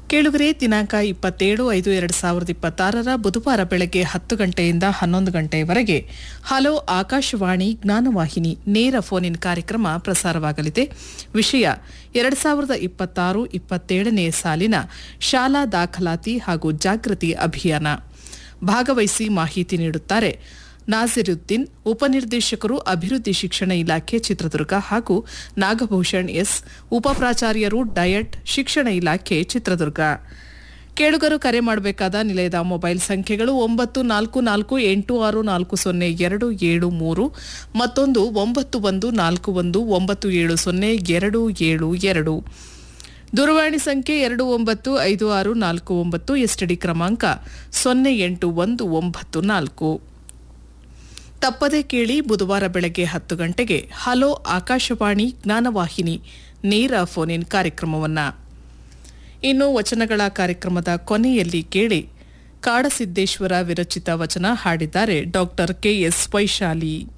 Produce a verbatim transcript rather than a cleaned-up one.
ಕೇಳುಗರೆ ದಿನಾಂಕ ಇಪ್ಪತ್ತೇಳು ಐದು ಎರಡು ಸಾವಿರದ ಇಪ್ಪತ್ತಾರರ ಬುಧವಾರ ಬೆಳಗ್ಗೆ ಹತ್ತು ಗಂಟೆಯಿಂದ ಹನ್ನೊಂದು ಗಂಟೆಯವರೆಗೆ ಹಲೋ ಆಕಾಶವಾಣಿ ಜ್ಞಾನವಾಹಿನಿ ನೇರ ಫೋನ್ ಇನ್ ಕಾರ್ಯಕ್ರಮ ಪ್ರಸಾರವಾಗಲಿದೆ. ವಿಷಯ ಎರಡು ಸಾವಿರದ ಇಪ್ಪತ್ತಾರು ಇಪ್ಪತ್ತೇಳನೇ ಸಾಲಿನ ಶಾಲಾ ದಾಖಲಾತಿ ಹಾಗೂ ಜಾಗೃತಿ ಅಭಿಯಾನ. ಭಾಗವಹಿಸಿ ಮಾಹಿತಿ ನೀಡುತ್ತಾರೆ ನಾಸಿರುದ್ದೀನ್, ಉಪನಿರ್ದೇಶಕರು ಅಭಿವೃದ್ಧಿ ಶಿಕ್ಷಣ ಇಲಾಖೆ ಚಿತ್ರದುರ್ಗ, ಹಾಗೂ ನಾಗಭೂಷಣ್ ಎಸ್, ಉಪಪ್ರಾಚಾರ್ಯರು ಡಯಟ್ ಶಿಕ್ಷಣ ಇಲಾಖೆ ಚಿತ್ರದುರ್ಗ. ಕೇಳುಗರು ಕರೆ ಮಾಡಬೇಕಾದ ನಿಲಯದ ಮೊಬೈಲ್ ಸಂಖ್ಯೆಗಳು ಒಂಬತ್ತು ನಾಲ್ಕು ನಾಲ್ಕು ಎಂಟು ಆರು ನಾಲ್ಕು ಸೊನ್ನೆ ಎರಡು ಏಳು ಮೂರು, ಮತ್ತೊಂದು ಒಂಬತ್ತು ಒಂದು ನಾಲ್ಕು ಒಂದು ಒಂಬತ್ತು ಏಳು ಸೊನ್ನೆ ಎರಡು ಏಳು ಎರಡು. ದೂರವಾಣಿ ಸಂಖ್ಯೆ ಎರಡು ಒಂಬತ್ತು ಐದು ಆರು ನಾಲ್ಕು ಒಂಬತ್ತು, ಎಸ್ಟಿಡಿ ಕ್ರಮಾಂಕ ಸೊನ್ನೆ ಎಂಟು ಒಂದು ಒಂಬತ್ತು ನಾಲ್ಕು. ತಪ್ಪದೇ ಕೇಳಿ ಬುಧವಾರ ಬೆಳಗ್ಗೆ ಹತ್ತು ಗಂಟೆಗೆ ಹಲೋ ಆಕಾಶವಾಣಿ ಜ್ಞಾನವಾಹಿನಿ ನೇರ ಫೋನ್ ಇನ್ ಕಾರ್ಯಕ್ರಮವನ್ನು. ಇನ್ನು ವಚನಗಳ ಕಾರ್ಯಕ್ರಮದ ಕೊನೆಯಲ್ಲಿ ಕೇಳಿ ಕಾಡಸಿದ್ದೇಶ್ವರ ವಿರಚಿತ ವಚನ ಹಾಡಿದ್ದಾರೆ ಡಾಕ್ಟರ್ ಕೆಎಸ್ ವೈಶಾಲಿ.